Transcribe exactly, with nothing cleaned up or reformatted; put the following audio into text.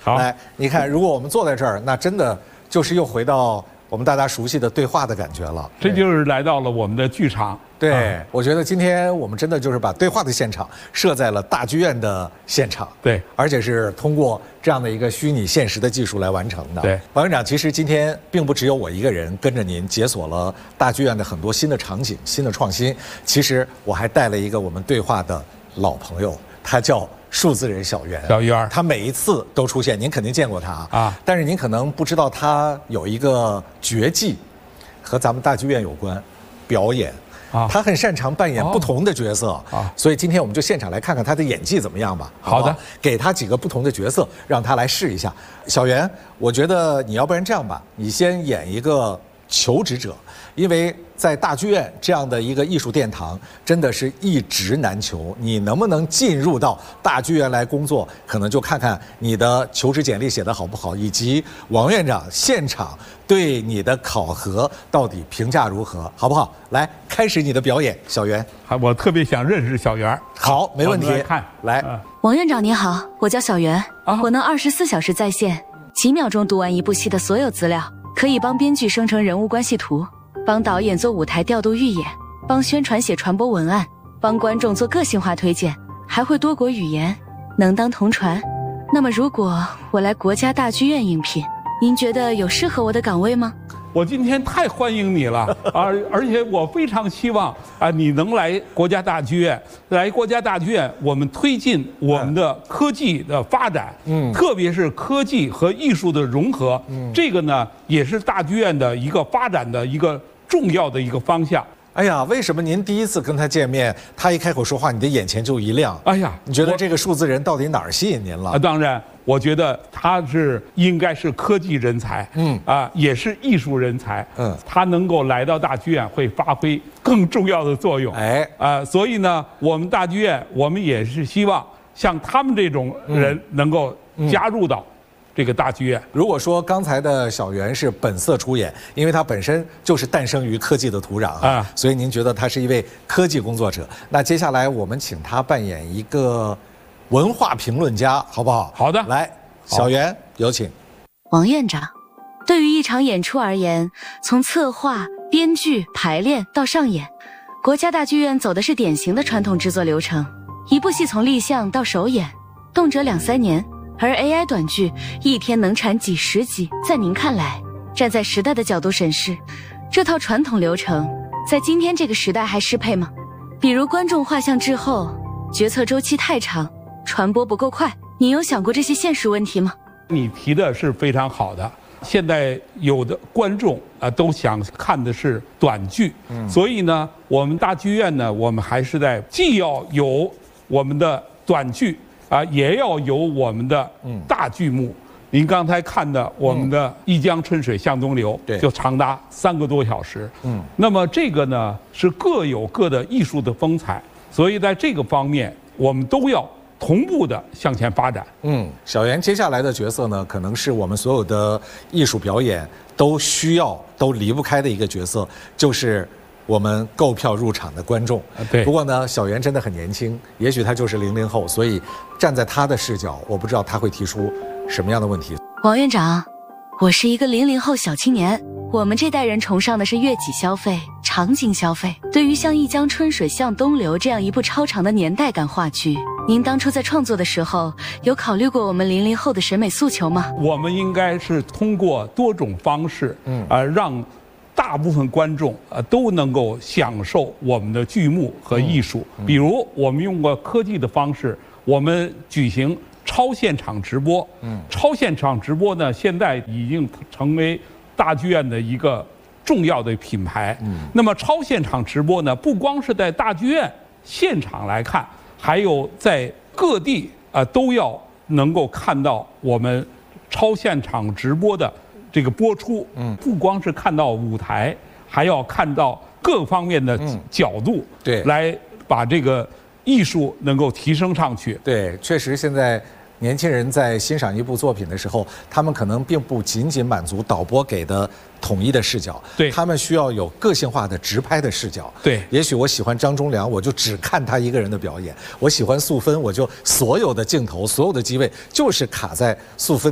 好， 来，你看，如果我们坐在这儿，那真的就是又回到我们大家熟悉的对话的感觉了。 这就是来到了我们的剧场。 对，我觉得今天我们真的就是把对话的现场设在了大剧院的现场。 对， 而且是通过这样的一个虚拟现实的技术来完成的。 对， 王院长，其实今天并不只有我一个人跟着您解锁了大剧院的很多新的场景、新的创新。其实我还带了一个我们对话的老朋友，他叫数字人小袁。 小袁，他每一次都出现，您肯定见过他啊， 但是您可能不知道他有一个绝技，和咱们大剧院有关，表演。啊，他很擅长扮演不同的角色啊，所以今天我们就现场来看看他的演技怎么样吧。 好的， 给他几个不同的角色，让他来试一下。小袁，我觉得你要不然这样吧，你先演一个求职者，因为在大剧院这样的一个艺术殿堂，真的是一职难求。你能不能进入到大剧院来工作，可能就看看你的求职简历写得好不好，以及王院长现场对你的考核到底评价如何，好不好？来，开始你的表演，小袁。 我特别想认识小袁。 好，没问题。 来看， 来， 嗯、王院长你好，我叫小袁，啊、我能二十四小时在线，几秒钟读完一部戏的所有资料，可以帮编剧生成人物关系图，帮导演做舞台调度预演，帮宣传写传播文案，帮观众做个性化推荐，还会多国语言，能当同传。那么如果我来国家大剧院应聘，您觉得有适合我的岗位吗？ 我今天太欢迎你了，而而且我非常希望啊，你能来国家大剧院。来国家大剧院，我们推进我们的科技的发展，嗯，特别是科技和艺术的融合，嗯，这个呢也是大剧院的一个发展的一个重要的一个方向。 哎呀，为什么您第一次跟他见面，他一开口说话，你的眼前就一亮？ 哎呀， 你觉得这个数字人到底哪儿吸引您了？ 啊，当然，我觉得他是应该是科技人才，嗯啊，也是艺术人才，嗯，他能够来到大剧院会发挥更重要的作用。哎，啊，所以呢，我们大剧院我们也是希望像他们这种人能够加入到这个大剧院。 如果说刚才的小袁是本色出演，因为他本身就是诞生于科技的土壤啊，所以您觉得他是一位科技工作者。那接下来我们请他扮演一个文化评论家，好不好？ 好的， 来，小袁有请。 王院长，对于一场演出而言，从策划、编剧、排练到上演，国家大剧院走的是典型的传统制作流程。一部戏从立项到首演，动辄两三年。而 A I 短剧一天能产几十集，在您看来，站在时代的角度审视，这套传统流程在今天这个时代还适配吗？比如观众画像之后，决策周期太长，传播不够快，你有想过这些现实问题吗？ 你提的是非常好的。现在有的观众啊都想看的是短剧，嗯，所以呢，我们大剧院呢，我们还是在既要有我们的短剧。啊，也要有我们的大剧目。嗯、您刚才看的我们的《一江春水向东流》，嗯，就长达三个多小时。嗯，那么这个呢是各有各的艺术的风采，所以在这个方面，我们都要同步的向前发展。 嗯，小袁接下来的角色呢，可能是我们所有的艺术表演都需要、都离不开的一个角色，就是我们购票入场的观众。 对。 不过呢，小袁真的很年轻，也许他就是零零后，所以站在他的视角，我不知道他会提出什么样的问题。 王院长，我是一个零零后小青年，我们这代人崇尚的是悦己消费、场景消费。对于像《一江春水向东流》这样一部超长的年代感话剧，您当初在创作的时候，有考虑过我们零零后的审美诉求吗？ 我们应该是通过多种方式，嗯，呃，让大部分观众呃都能够享受我们的剧目和艺术。嗯嗯、比如我们用过科技的方式，我们举行超现场直播。嗯，超现场直播呢，现在已经成为大剧院的一个重要的品牌。嗯，那么超现场直播呢，不光是在大剧院现场来看，还有在各地啊、呃、都要能够看到我们超现场直播的这个播出。嗯，不光是看到舞台，还要看到各方面的角度，嗯、对，来把这个艺术能够提升上去。 对，确实现在年轻人在欣赏一部作品的时候，他们可能并不仅仅满足导播给的统一的视角， 对， 他们需要有个性化的直拍的视角。 对， 也许我喜欢张忠良，我就只看他一个人的表演；我喜欢素芬，我就所有的镜头、所有的机位就是卡在素芬。